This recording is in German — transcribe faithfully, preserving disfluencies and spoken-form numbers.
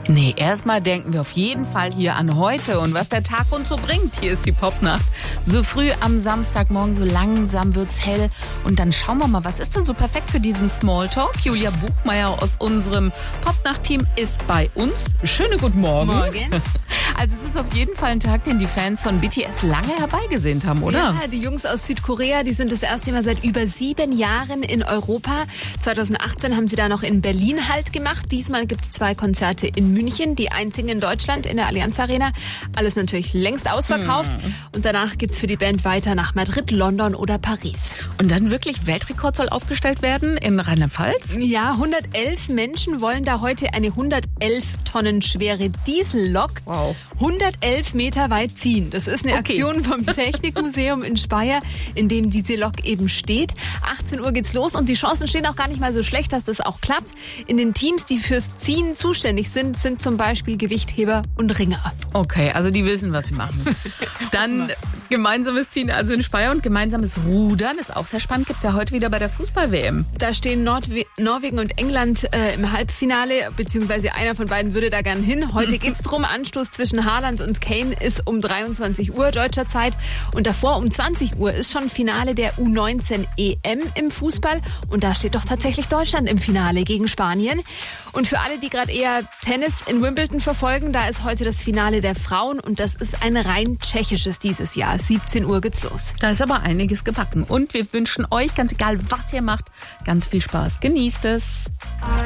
Nee, erstmal denken wir auf jeden Fall hier an heute und was der Tag uns so bringt. Hier ist die Popnacht. So früh am Samstagmorgen, so langsam wird's hell. Und dann schauen wir mal, was ist denn so perfekt für diesen Smalltalk? Julia Buchmeier aus unserem Popnacht-Team ist bei uns. Schönen guten Morgen. Morgen. Also es ist auf jeden Fall ein Tag, den die Fans von B T S lange herbeigesehnt haben, oder? Ja, die Jungs aus Südkorea, die sind das erste Mal seit über sieben Jahren in Europa. zweitausendachtzehn haben sie da noch in Berlin Halt gemacht. Diesmal gibt es zwei Konzerte in München, die einzigen in Deutschland in der Allianz Arena. Alles natürlich längst ausverkauft. Hm. Und danach geht's für die Band weiter nach Madrid, London oder Paris. Und dann wirklich Weltrekord soll aufgestellt werden in Rheinland-Pfalz? Ja, hundertelf Menschen wollen da heute eine hundertelf Tonnen schwere Diesellok wow. hundertelf Meter weit ziehen. Das ist eine Okay. Aktion vom Technikmuseum in Speyer, in dem diese Lok eben steht. achtzehn Uhr geht's los und die Chancen stehen auch gar nicht mal so schlecht, dass das auch klappt. In den Teams, die fürs Ziehen zuständig sind, sind zum Beispiel Gewichtheber und Ringer. Okay, also die wissen, was sie machen. Dann gemeinsames Ziehen also in Speyer und gemeinsames Rudern ist auch sehr spannend. Gibt's ja heute wieder bei der Fußball-W M. Da stehen Nordwe- Norwegen und England äh, im Halbfinale, beziehungsweise einer von beiden würde da gern hin. Heute geht's drum. Anstoß zwischen Haaland und Kane ist um dreiundzwanzig Uhr deutscher Zeit. Und davor um zwanzig Uhr ist schon Finale der U neunzehn E M im Fußball. Und da steht doch tatsächlich Deutschland im Finale gegen Spanien. Und für alle, die gerade eher Tennis in Wimbledon verfolgen, da ist heute das Finale der Frauen. Und das ist ein rein tschechisches dieses Jahr. siebzehn Uhr geht's los. Da ist aber einiges gebacken. Und wir wünschen euch, ganz egal was ihr macht, ganz viel Spaß. Genießt es.